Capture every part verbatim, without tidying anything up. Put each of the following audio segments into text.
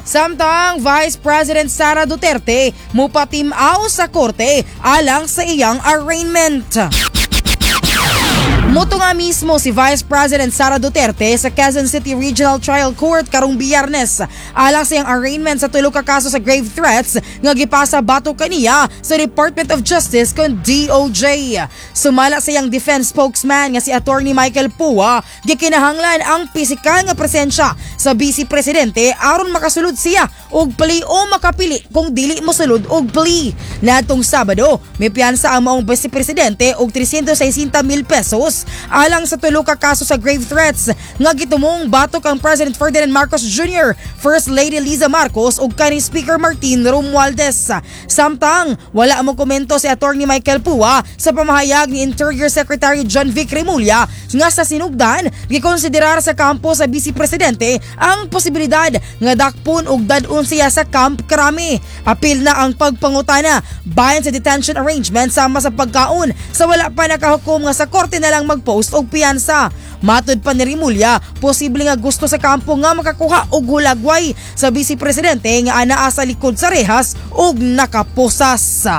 Samtang Vice President Sara Duterte mupatim-aw sa korte alang sa iyang arraignment. Muto nga mismo si Vice President Sara Duterte sa Quezon City Regional Trial Court karong Biyernes alang sa iyang arraignment sa tulo ka kaso sa grave threats nga gipasa batok kaniya sa Department of Justice kon D O J. Sumala sa iyang defense spokesman nga si Attorney Michael Pua, gikinahanglan ang pisikal nga presensya sa Vice Presidente aron makasulod siya og plea o makapili kung dili mosulod og plea. Nadtong Sabado, may piyansa ang maong Vice Presidente og three hundred sixty mil pesos alang sa tulo ka kaso sa grave threats nga gitumong batok ang President Ferdinand Marcos Junior, First Lady Liza Marcos ug kaning Speaker Martin Romualdez. Samtang wala mo komento si Attorney Michael Pua sa pamahayag ni Interior Secretary John Vic Remulla nga sa sinugdan gikonsiderar sa kampo sa Vice Presidente ang posibilidad nga dakpon og dad-on siya sa Camp Crame. Apil na ang pagpangutana bayan sa detention arrangement sama sa pagkaon sa wala pa nakahukom nga sa korte na lang mag-post og piyansa. Matud pa ni Remulla, posible nga gusto sa kampo nga makakuha og hulagway sa Vice Presidente nga anaa sa likod sa rehas og nakaposas.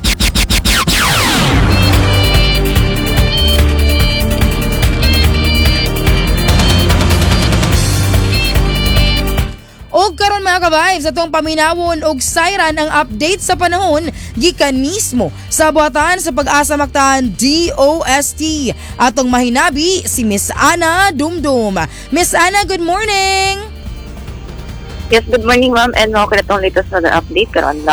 Og karon mga ka-vibes, atong paminawon og sayran ang update sa panahon gikan mismo sa buhatan sa Pag-asa Mactan D O S T. Atong mahinabi si Miss Ana Dumdum. Miss Ana, good morning! Yes, good morning ma'am, and mga kanatong latest na update karon